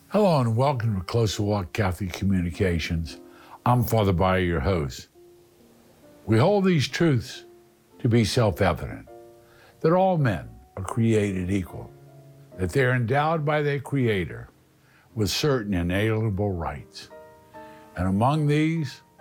Hello and welcome to Closer Walk Catholic Communications. I'm Father Bayer, your host. We hold these truths to be self-evident, that all men are created equal, that they are endowed by their Creator with certain inalienable rights. And among these